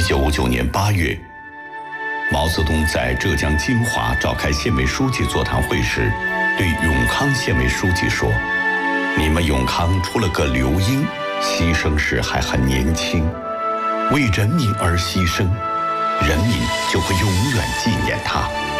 1959年8月，毛泽东在浙江金华召开县委书记座谈会时，对永康县委书记说：“你们永康出了个刘英，牺牲时还很年轻，为人民而牺牲，人民就会永远纪念他。